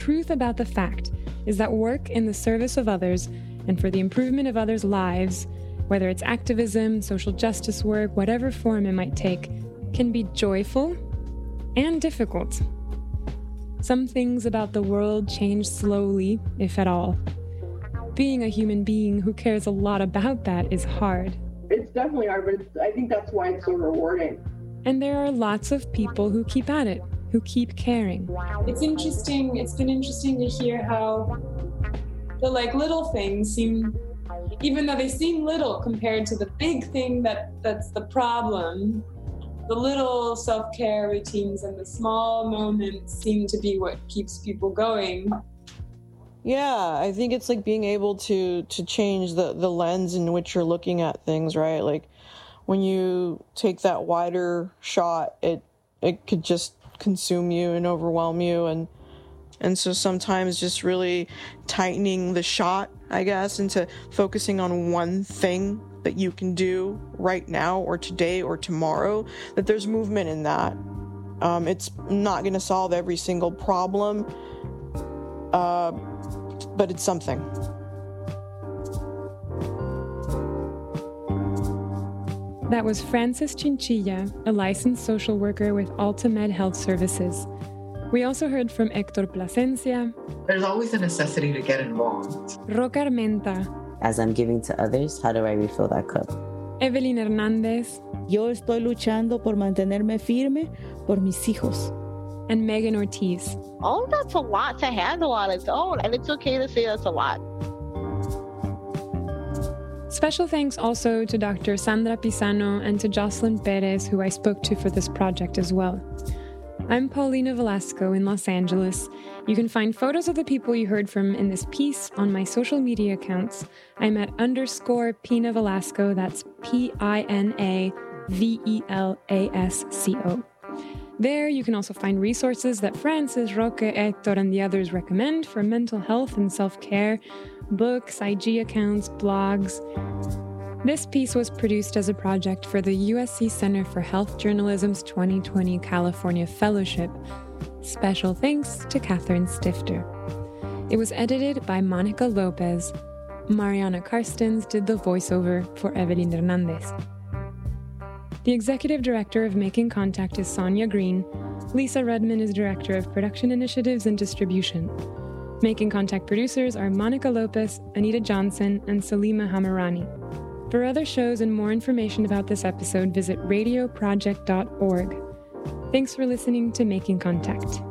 truth about the fact is that work in the service of others and for the improvement of others' lives, whether it's activism, social justice work, whatever form it might take, can be joyful and difficult. Some things about the world change slowly, if at all. Being a human being who cares a lot about that is hard. It's definitely hard, but I think that's why it's so rewarding. And there are lots of people who keep at it, who keep caring. It's interesting. It's been interesting to hear how the little things seem, even though they seem little compared to the big thing that's the problem, the little self-care routines and the small moments seem to be what keeps people going. Yeah, I think it's like being able to change the lens in which you're looking at things, right? Like when you take that wider shot, it could just consume you and overwhelm you. And so sometimes just really tightening the shot, I guess, into focusing on one thing that you can do right now or today or tomorrow, that there's movement in that. It's not going to solve every single problem, but it's something. That was Frances Chinchilla, a licensed social worker with AltaMed Health Services. We also heard from Hector Plasencia. There's always a necessity to get involved. Roca Armenta. As I'm giving to others, how do I refill that cup? Evelyn Hernandez. Yo estoy luchando por mantenerme firme por mis hijos. And Megan Ortiz. Oh, that's a lot to handle on its own, and it's okay to say that's a lot. Special thanks also to Dr. Sandra Pisano and to Jocelyn Perez, who I spoke to for this project as well. I'm Paulina Velasco in Los Angeles. You can find photos of the people you heard from in this piece on my social media accounts. I'm at _Pina Velasco, that's PINAVELASCO. There, you can also find resources that Frances, Roque, Hector, and the others recommend for mental health and self-care, books, IG accounts, blogs. This piece was produced as a project for the USC Center for Health Journalism's 2020 California Fellowship. Special thanks to Catherine Stifter. It was edited by Monica Lopez. Mariana Karstens did the voiceover for Evelyn Hernandez. The executive director of Making Contact is Sonia Green. Lisa Redman is director of production initiatives and distribution. Making Contact producers are Monica Lopez, Anita Johnson, and Salima Hamarani. For other shows and more information about this episode, visit radioproject.org. Thanks for listening to Making Contact.